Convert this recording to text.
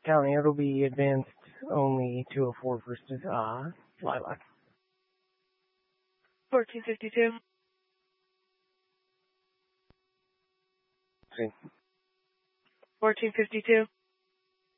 County, it'll be advanced only 204 first Lilac. 1452. Okay. 1452.